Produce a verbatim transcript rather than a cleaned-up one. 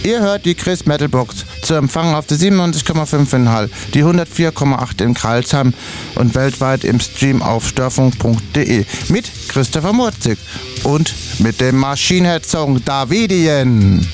Ihr hört die Chris Metal Box zu empfangen auf der siebenundneunzig Komma fünf in Hall, die hundertvier Komma acht in Karlsheim und weltweit im Stream auf störfunk punkt de mit Christopher Murzig und mit dem Machine Head Song Davidien.